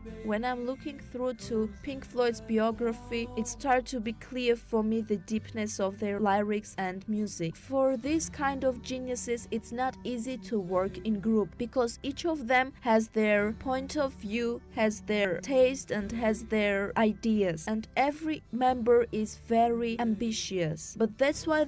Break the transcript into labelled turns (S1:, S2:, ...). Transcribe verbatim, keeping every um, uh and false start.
S1: When I'm looking through to Pink Floyd's biography, it starts to be clear for me the deepness of their lyrics and music. For these kind of geniuses, it's not easy to work in group because each of them has their point of view, has their taste and has their ideas, and every member is very ambitious. But that's why